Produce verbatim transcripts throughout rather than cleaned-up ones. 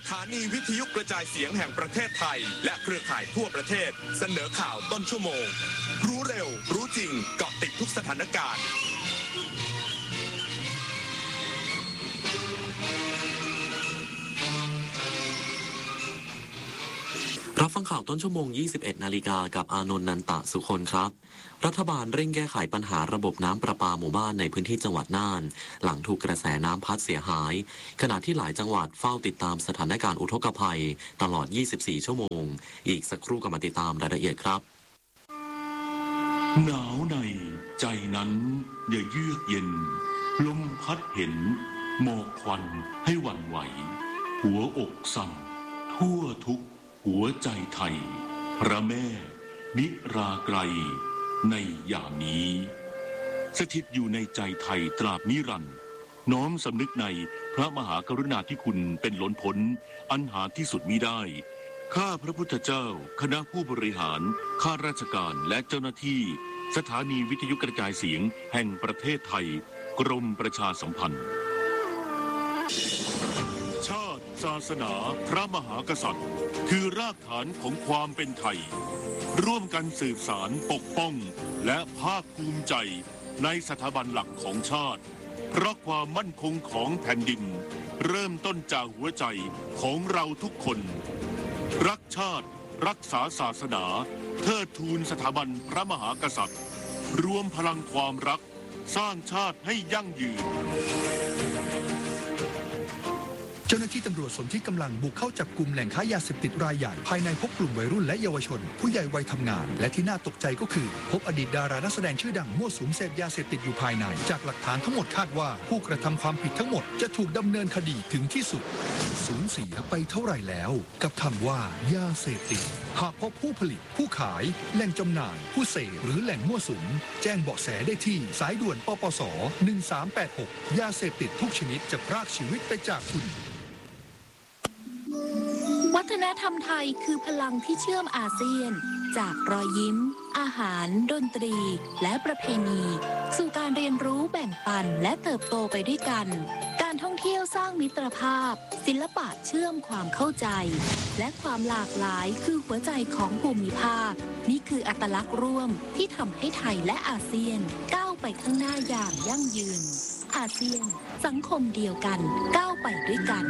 ถานีวิทยุกระจายเสียงแห่งประเทศไทยและเครือข่ายทั่วประเทศเสนอข่าวต้นชั่วโมงรู้เร็วรู้จริงเกาะติดทุกสถานการณ์รับฟังข่าวต้นชั่วโมง ยี่สิบเอ็ด นาฬิกากับอานนท์ นันตะสุคนครับรัฐบาลเร่งแก้ไขปัญหาระบบน้ำประปาหมู่บ้านในพื้นที่จังหวัดน่านหลังถูกกระแสน้ำพัดเสียหายขณะที่หลายจังหวัดเฝ้าติดตามสถานการณ์อุทกภัยตลอด ยี่สิบสี่ ชั่วโมงอีกสักครู่ก็มาติดตามรายละเอียดครับหนาวในใจนั้นอย่าเยือกเย็นลมพัดเห็นหมอกควันให้หวั่นไหวหัวอกสั่นทั่วทุกหัวใจไทยพระแม่นิราไกรในยามนี้สถิตอยู่ในใจไทยตราบนิรันดร์น้อมสำนึกในพระมหากรุณาธิคุณเป็นล้นพ้นอันหาที่สุดมิได้ข้าพระพุทธเจ้าคณะผู้บริหารข้าราชการและเจ้าหน้าที่สถานีวิทยุกระจายเสียงแห่งประเทศไทยกรมประชาสัมพันธ์ชาติศาสนาพระมหากษัตริย์คือรากฐานของความเป็นไทยร่วมกันสืบสานปกป้องและภาคภูมิใจในสถาบันหลักของชาติเพราะความมั่นคงของแผ่นดินเริ่มต้นจากหัวใจของเราทุกคนรักชาติรักษาศาสนาเทิดทูนสถาบันพระมหากษัตริย์รวมพลังความรักสร้างชาติให้ยั่งยืนเจ้าหน้าที่ตำรวจสนที่กำลังบุกเข้าจับกลุ่มแหล่งค้ายาเสพติดรายใหญ่ภายในพบกลุ่มวัยรุ่นและเยาวชนผู้ใหญ่วัยทำงานและที่น่าตกใจก็คือพบอดีตดารานักแสดงชื่อดังมั่วสุมเสพยาเสพติดอยู่ภายในจากหลักฐานทั้งหมดคาดว่าผู้กระทำความผิดทั้งหมดจะถูกดำเนินคดีถึงที่สุดสูญเสียไปเท่าไหร่แล้วกับคำว่ายาเสพติดหากพบผู้ผลิตผู้ขายแหล่งจำหน่ายผู้เสพหรือแหล่งมั่วสุมแจ้งเบาะแสได้ที่สายด่วนปปสหนึ่งสามแปดหกยาเสพติดทุกชนิดจะพรากชีวิตไปจากคุณวัฒนธรรมไทยคือพลังที่เชื่อมอาเซียนจากรอยยิ้มอาหารดนตรีและประเพณีสู่การเรียนรู้แบ่งปันและเติบโตไปด้วยกันการท่องเที่ยวสร้างมิตรภาพศิลปะเชื่อมความเข้าใจและความหลากหลายคือหัวใจของภูมิภาคนี่คืออัตลักษณ์ร่วมที่ทำให้ไทยและอาเซียนก้าวไปข้างหน้าอย่างยั่งยืนอาเซียนสังคมเดียวกันก้าวไปด้วยกัน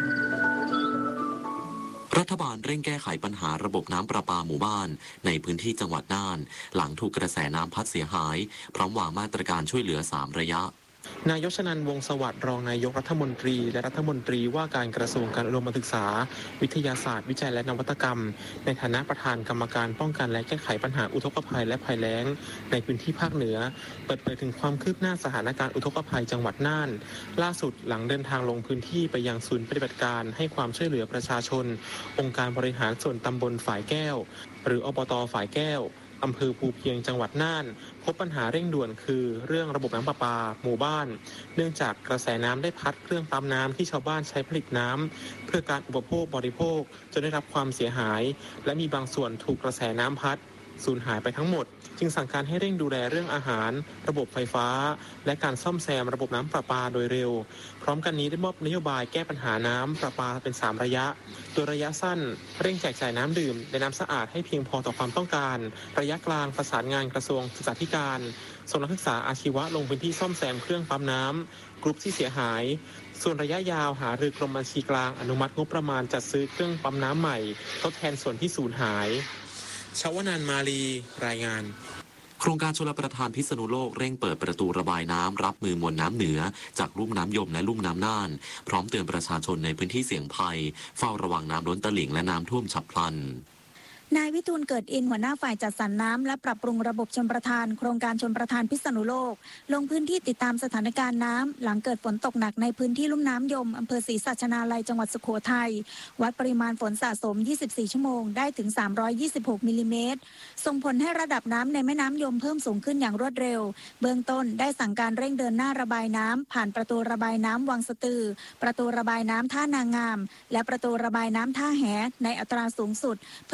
รัฐบาลเร่งแก้ไขปัญหาระบบน้ำประปาหมู่บ้านในพื้นที่จังหวัดน่านหลังถูกกระแสน้ำพัดเสียหายพร้อมวางมาตรการช่วยเหลือสามระยะนายกชนันท์ วงศ์สวัสดิ์รองนายกรัฐมนตรีและรัฐมนตรีว่าการกระทรวงการอุดมศึกษาวิทยาศาสตร์วิจัยและนวัตกรรมในฐานะประธานกรรมการป้องกันและแก้ไขปัญหาอุทกภัยและภัยแล้งในพื้นที่ภาคเหนือเปิดเผยถึงความคืบหน้าสถานการณ์อุทกภัยจังหวัดน่านล่าสุดหลังเดินทางลงพื้นที่ไปยังศูนย์ปฏิบัติการให้ความช่วยเหลือประชาชนองค์การบริหารส่วนตำบลฝายแก้วหรืออบต.ฝายแก้วอำเภอภูเพียงจังหวัดน่านพบปัญหาเร่งด่วนคือเรื่องระบบน้ำประปาหมู่บ้านเนื่องจากกระแสน้ำได้พัดเครื่องปั๊มน้ำที่ชาวบ้านใช้ผลิตน้ำเพื่อการอุปโภคบริโภคจนได้รับความเสียหายและมีบางส่วนถูกกระแสน้ำพัดสูญหายไปทั้งหมดจึงสั่งการให้เร่งดูแลเรื่องอาหารระบบไฟฟ้าและการซ่อมแซมระบบน้ำประปาโดยเร็วพร้อมกันนี้ได้มอบนโยบายแก้ปัญหาน้ำประปาเป็นสามระยะโดยระยะสั้นเร่งแจกจ่ายน้ำดื่มและน้ำสะอาดให้เพียงพอต่อความต้องการระยะกลางประสานงานกระทรวงศึกษาธิการส่วนนักศึกษาอาชีวะลงพื้นที่ซ่อมแซมเครื่องปั๊มน้ำกรุ๊ปที่เสียหายส่วนระยะยาวหารือกรมบัญชีกลางอนุมัติงบประมาณจัดซื้อเครื่องปั๊มน้ำใหม่ทดแทนส่วนที่สูญหายชวนันท์ มาลีรายงานโครงการชลประทานพิษณุโลกเร่งเปิดประตูระบายน้ำรับมือมวลน้ำเหนือจากลุ่มน้ำยมและลุ่มน้ำน่านพร้อมเตือนประชาชนในพื้นที่เสี่ยงภัยเฝ้าระวังน้ำล้นตลิ่งและน้ำท่วมฉับพลันนายวิทูลเกิดอินหัวหน้าฝ่ายจัดสรรน้ำและปรับปรุงระบบชลประทานโครงการชลประทานพิษณุโลกลงพื้นที่ติดตามสถานการณ์น้ำหลังเกิดฝนตกหนักในพื้นที่ลุ่มน้ำยมอำเภอศรีสัชนาลัยจังหวัดสุโขทัยวัดปริมาณฝนสะสมยี่สิบสี่ชั่วโมงได้ถึงสามร้อยยี่สิบหกมิลลิเมตรส่งผลให้ระดับน้ำในแม่น้ำยมเพิ่มสูงขึ้นอย่างรวดเร็วเบื้องต้นได้สั่งการเร่งเดินหน้าระบายน้ำผ่านประตูระบายน้ำวังสะตือประตูระบายน้ำท่านางามและประตูระบายน้ำท่าแหในอัตราสูงสุดเพื่อเร่งพร่อง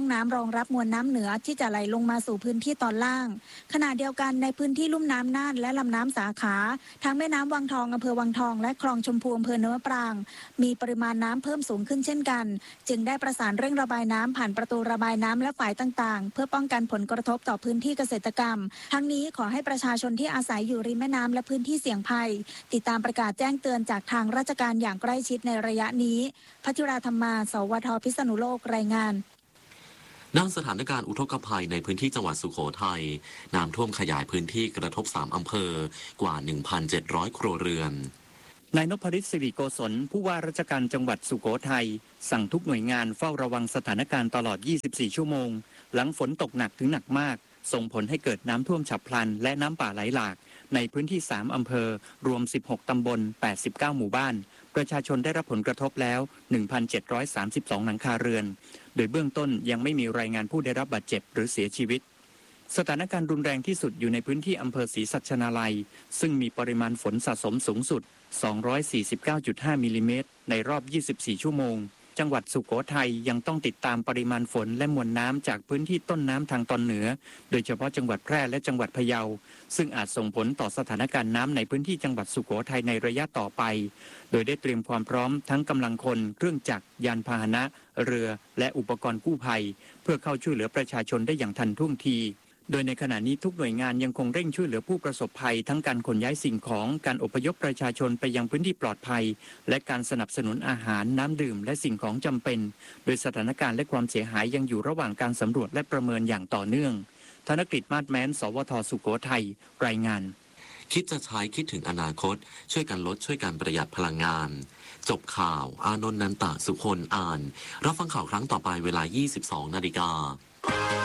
น้ำรองรับมวลน้ำเหนือที่จะไหลลงมาสู่พื้นที่ตอนล่าง ขณะเดียวกันในพื้นที่ลุ่มน้ำน่านและลำน้ำสาขาทั้งแม่น้ำวังทองอำเภอวังทองและคลองชมพูอำเภอเนินมะปรางมีปริมาณน้ำเพิ่มสูงขึ้นเช่นกันจึงได้ประสานเร่งระบายน้ำผ่านประตูระบายน้ำและฝายต่างๆเพื่อป้องกันผลกระทบต่อพื้นที่เกษตรกรรมทั้งนี้ขอให้ประชาชนที่อาศัยอยู่ริมแม่น้ำและพื้นที่เสี่ยงภัยติดตามประกาศแจ้งเตือนจากทางราชการอย่างใกล้ชิดในระยะนี้พัชราธรรมา สวท พิษณุโลกรายงานด้านสถานการณ์อุทกภัยในพื้นที่จังหวัดสุโขทัยน้ำท่วมขยายพื้นที่กระทบสามอำเภอกว่า หนึ่งพันเจ็ดร้อย ครัวเรือนนายนพฤทธิ์สิริโกศลผู้ว่าราชการจังหวัดสุโขทัยสั่งทุกหน่วยงานเฝ้าระวังสถานการณ์ตลอด ยี่สิบสี่ ชั่วโมงหลังฝนตกหนักถึงหนักมากส่งผลให้เกิดน้ำท่วมฉับพลันและน้ำป่าไหลหลากในพื้นที่สามอำเภอรวมสิบหกตำบลแปดสิบเก้าหมู่บ้านประชาชนได้รับผลกระทบแล้ว หนึ่งพันเจ็ดร้อยสามสิบสอง หลังคาเรือนโดยเบื้องต้นยังไม่มีรายงานผู้ได้รับบาดเจ็บหรือเสียชีวิตสถานการณ์รุนแรงที่สุดอยู่ในพื้นที่อำเภอศรีสัชนาลัยซึ่งมีปริมาณฝนสะสมสูงสุด สองร้อยสี่สิบเก้าจุดห้า มิลลิเมตรในรอบ ยี่สิบสี่ ชั่วโมงจังหวัดสุโขทัยยังต้องติดตามปริมาณฝนและมวลน้ำจากพื้นที่ต้นน้ำทางตอนเหนือโดยเฉพาะจังหวัดแพร่และจังหวัดพะเยาซึ่งอาจส่งผลต่อสถานการณ์น้ำในพื้นที่จังหวัดสุโขทัยในระยะต่อไปโดยได้เตรียมความพร้อมทั้งกำลังคนเครื่องจักรยานพาหนะเรือและอุปกรณ์กู้ภัยเพื่อเข้าช่วยเหลือประชาชนได้อย่างทันท่วงทีโดยในขณะนี้ทุกหน่วยงานยังคงเร่งช่วยเหลือผู้ประสบภัยทั้งการขนย้ายสิ่งของการอพยพประชาชนไปยังพื้นที่ปลอดภัยและการสนับสนุนอาหารน้ำดื่มและสิ่งของจำเป็นโดยสถานการณ์และความเสียหายยังอยู่ระหว่างการสำรวจและประเมินอย่างต่อเนื่องธนกฤษมาศแม้นสวทสุโขทัยรายงานคิดจะใช้คิดถึงอนาคตช่วยกันลดช่วยกันประหยัดพลังงานจบข่าวอานนท์นันตะสุคนอ่านรับฟังข่าวครั้งต่อไปเวลา ยี่สิบสอง นาฬิกา